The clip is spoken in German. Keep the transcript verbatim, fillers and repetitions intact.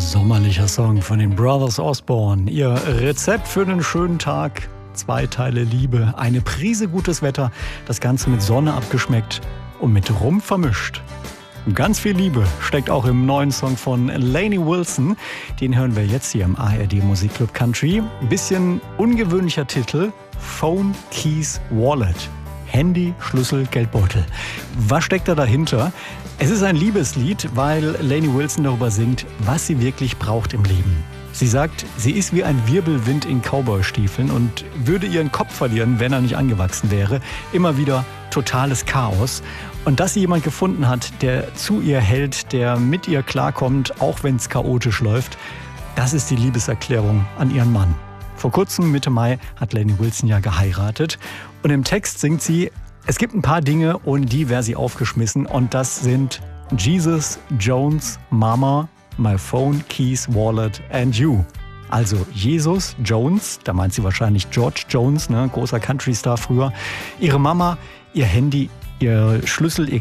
Sommerlicher Song von den Brothers Osborne. Ihr Rezept für einen schönen Tag. Zwei Teile Liebe, eine Prise gutes Wetter. Das Ganze mit Sonne abgeschmeckt und mit Rum vermischt. Ganz viel Liebe steckt auch im neuen Song von Lainey Wilson. Den hören wir jetzt hier im A R D Musikclub Country. Ein bisschen ungewöhnlicher Titel. Phone, Keys, Wallet. Handy, Schlüssel, Geldbeutel. Was steckt da dahinter? Es ist ein Liebeslied, weil Lainey Wilson darüber singt, was sie wirklich braucht im Leben. Sie sagt, sie ist wie ein Wirbelwind in Cowboystiefeln und würde ihren Kopf verlieren, wenn er nicht angewachsen wäre. Immer wieder totales Chaos. Und dass sie jemand gefunden hat, der zu ihr hält, der mit ihr klarkommt, auch wenn es chaotisch läuft, das ist die Liebeserklärung an ihren Mann. Vor kurzem, Mitte Mai, hat Lainey Wilson ja geheiratet. Und im Text singt sie, es gibt ein paar Dinge, ohne die wäre sie aufgeschmissen. Und das sind Jesus, Jones, Mama, my phone, keys, wallet and you. Also Jesus, Jones, da meint sie wahrscheinlich George Jones, ne, großer Country-Star früher. Ihre Mama, ihr Handy, ihr Schlüssel, ihr